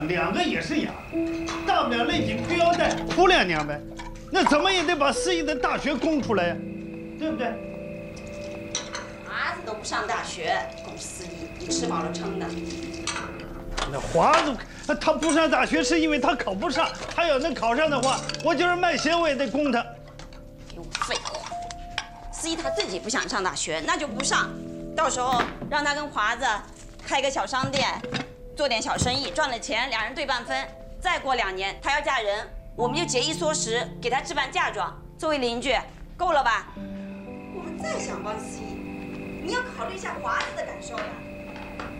两个也是哑，大不了勒紧裤腰带哭2年呗，那怎么也得把思怡的大学供出来呀，对不对？ 儿子都不上大学，供思怡，你吃饱了撑的。 那华子他不上大学是因为他考不上，他要能考上的话，我就是卖血我也得供他。 给我废话！思怡她自己不想上大学，那就不上，到时候让她跟华子开个小商店，做点小生意，赚了钱2人对半分。再过2年她要嫁人，我们就节衣缩食，给她置办嫁妆，作为邻居，够了吧？我们再想帮思怡，你要考虑一下华子的感受呀。